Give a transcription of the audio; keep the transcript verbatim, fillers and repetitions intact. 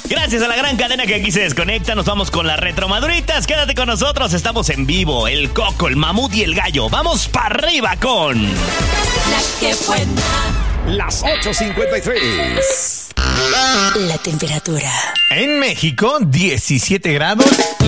Gracias a la gran cadena que aquí se desconecta, nos vamos con las retromaduritas. Quédate con nosotros, estamos en vivo. El Coco, el Mamut y el Gallo. Vamos para arriba con... La que buena. Las ocho cincuenta y tres. La temperatura. En México, diecisiete grados